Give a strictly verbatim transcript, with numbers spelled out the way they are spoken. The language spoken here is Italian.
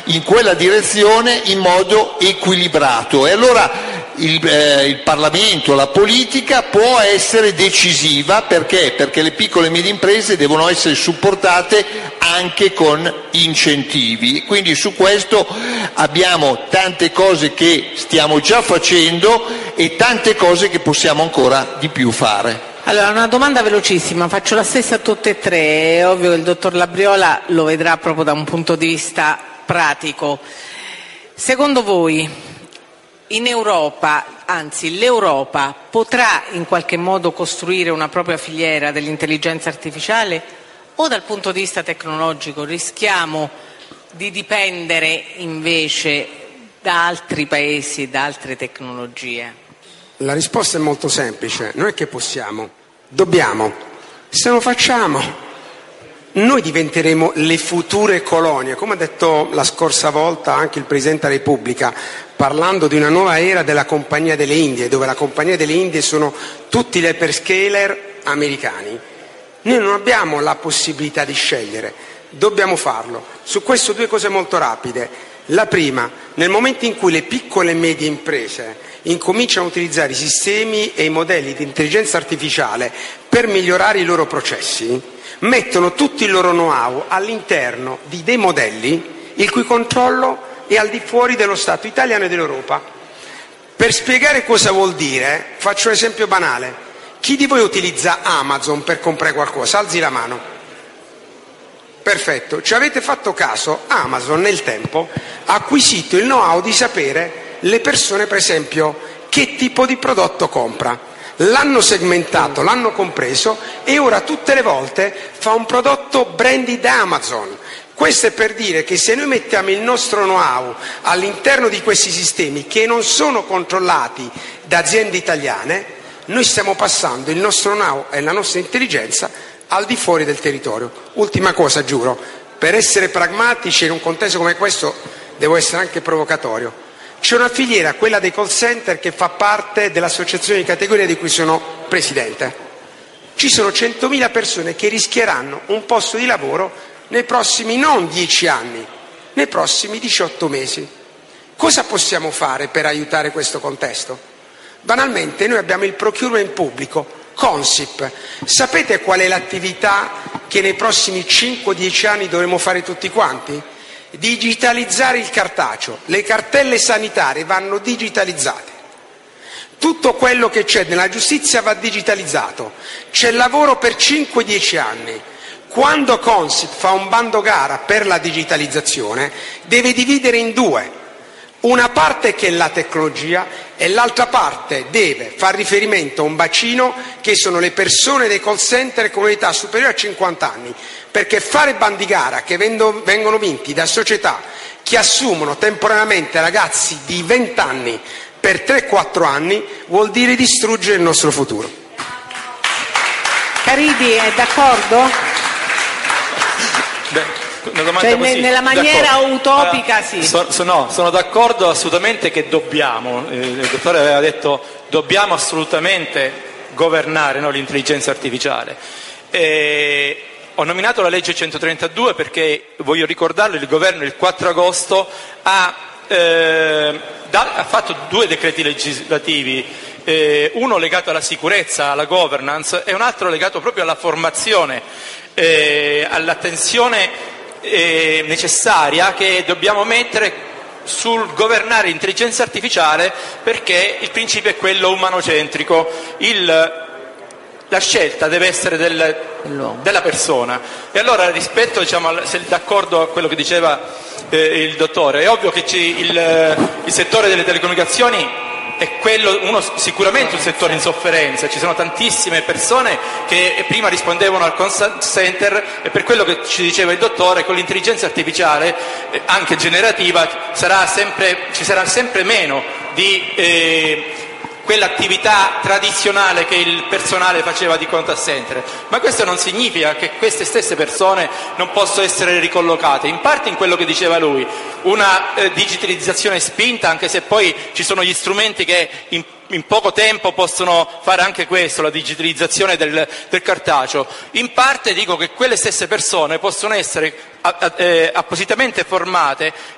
in quella direzione in modo equilibrato. E allora il, eh, il Parlamento, la politica può essere decisiva. Perché? Perché le piccole e medie imprese devono essere supportate anche con incentivi. Quindi su questo abbiamo tante cose che stiamo già facendo e tante cose che possiamo ancora di più fare. Allora, una domanda velocissima, faccio la stessa a tutte e tre. È ovvio che il dottor Labriola lo vedrà proprio da un punto di vista pratico. Secondo voi in Europa, anzi l'Europa, potrà in qualche modo costruire una propria filiera dell'intelligenza artificiale, o dal punto di vista tecnologico rischiamo di dipendere invece da altri paesi e da altre tecnologie? La risposta è molto semplice, non è che possiamo, dobbiamo. Se lo facciamo, noi diventeremo le future colonie, come ha detto la scorsa volta anche il Presidente della Repubblica, parlando di una nuova era della Compagnia delle Indie, dove la Compagnia delle Indie sono tutti gli hyperscaler americani. Noi non abbiamo la possibilità di scegliere, dobbiamo farlo. Su questo due cose molto rapide. La prima, nel momento in cui le piccole e medie imprese incominciano a utilizzare i sistemi e i modelli di intelligenza artificiale per migliorare i loro processi, mettono tutto il loro know-how all'interno di dei modelli il cui controllo è al di fuori dello Stato italiano e dell'Europa. Per spiegare cosa vuol dire, faccio un esempio banale. Chi di voi utilizza Amazon per comprare qualcosa? Alzi la mano. Perfetto. Ci avete fatto caso? Amazon nel tempo ha acquisito il know-how di sapere le persone, per esempio, che tipo di prodotto compra. L'hanno segmentato, l'hanno compreso e ora tutte le volte fa un prodotto branded Amazon. Questo è per dire che se noi mettiamo il nostro know-how all'interno di questi sistemi che non sono controllati da aziende italiane, noi stiamo passando il nostro know-how e la nostra intelligenza al di fuori del territorio. Ultima cosa, giuro, per essere pragmatici in un contesto come questo devo essere anche provocatorio. C'è una filiera, quella dei call center, che fa parte dell'associazione di categoria di cui sono presidente. Ci sono centomila persone che rischieranno un posto di lavoro nei prossimi non dieci anni, nei prossimi diciotto mesi. Cosa possiamo fare per aiutare questo contesto? Banalmente noi abbiamo il procurement pubblico, Consip. Sapete qual è l'attività che nei prossimi cinque dieci anni dovremo fare tutti quanti? Digitalizzare il cartaceo. Le cartelle sanitarie vanno digitalizzate. Tutto quello che c'è nella giustizia va digitalizzato. C'è lavoro per cinque dieci anni. Quando Consip fa un bando gara per la digitalizzazione deve dividere in due. Una parte che è la tecnologia e l'altra parte deve far riferimento a un bacino che sono le persone dei call center con un'età superiore a cinquanta anni, perché fare bandi gara che vengono vinti da società che assumono temporaneamente ragazzi di venti anni per tre quattro anni vuol dire distruggere il nostro futuro. Caridi è d'accordo? Beh. Una domanda cioè, così, nella maniera d'accordo. utopica allora, sì. So, so, no, sono d'accordo assolutamente che dobbiamo, eh, il dottore aveva detto dobbiamo assolutamente governare, no, l'intelligenza artificiale. Eh, ho nominato la legge centotrentadue perché, voglio ricordarlo, il governo il quattro agosto ha, eh, da, ha fatto due decreti legislativi, eh, uno legato alla sicurezza, alla governance, e un altro legato proprio alla formazione, eh, all'attenzione Eh, necessaria che dobbiamo mettere sul governare l'intelligenza artificiale, perché il principio è quello umanocentrico. Il, la scelta deve essere del, della persona. E allora, rispetto, diciamo, se d'accordo a quello che diceva eh, il dottore, è ovvio che ci, il, il settore delle telecomunicazioni è quello, uno, sicuramente un settore in sofferenza. Ci sono tantissime persone che prima rispondevano al contact center e, per quello che ci diceva il dottore, con l'intelligenza artificiale eh, anche generativa sarà sempre, ci sarà sempre meno di eh, quell'attività tradizionale che il personale faceva di contact center. Ma questo non significa che queste stesse persone non possono essere ricollocate, in parte in quello che diceva lui, una eh, digitalizzazione spinta, anche se poi ci sono gli strumenti che in, in poco tempo possono fare anche questo, la digitalizzazione del, del cartaceo. In parte dico che quelle stesse persone possono essere a, a, eh, appositamente formate